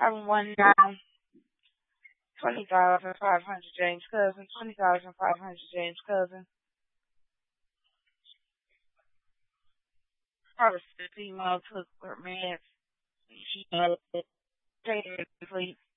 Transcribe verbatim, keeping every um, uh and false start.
Having one now, twenty thousand five hundred James Cousin, twenty thousand five hundred James Cousin. Probably the female took her meds. She had it. Stayed asleep.